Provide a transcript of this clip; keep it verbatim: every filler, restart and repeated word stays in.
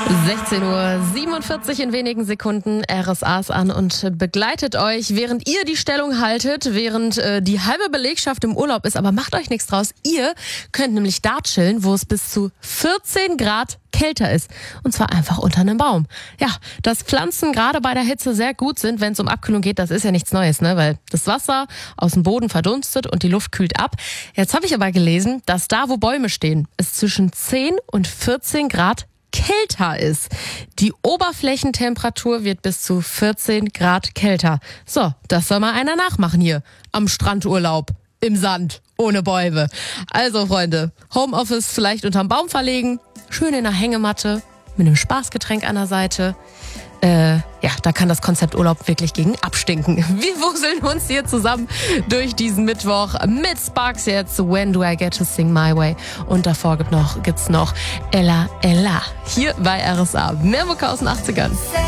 sechzehn Uhr siebenundvierzig in wenigen Sekunden. R S A ist an und begleitet euch, während ihr die Stellung haltet, während äh, die halbe Belegschaft im Urlaub ist. Aber macht euch nichts draus. Ihr könnt nämlich da chillen, wo es bis zu vierzehn Grad kälter ist. Und zwar einfach unter einem Baum. Ja, dass Pflanzen gerade bei der Hitze sehr gut sind, wenn es um Abkühlung geht, das ist ja nichts Neues, ne? Weil das Wasser aus dem Boden verdunstet und die Luft kühlt ab. Jetzt habe ich aber gelesen, dass da, wo Bäume stehen, es zwischen zehn und vierzehn Grad kälter ist. Die Oberflächentemperatur wird bis zu vierzehn Grad kälter. So, das soll mal einer nachmachen hier am Strandurlaub im Sand ohne Bäume. Also Freunde, Homeoffice vielleicht unterm Baum verlegen, schön in einer Hängematte mit einem Spaßgetränk an der Seite. Äh, ja, da kann das Konzept Urlaub wirklich gegen abstinken. Wir wuseln uns hier zusammen durch diesen Mittwoch mit Sparks jetzt When Do I Get to Sing My Way? Und davor gibt noch, gibt's noch Ella Ella hier bei R S A. Mehr Mucke aus den achtzigern.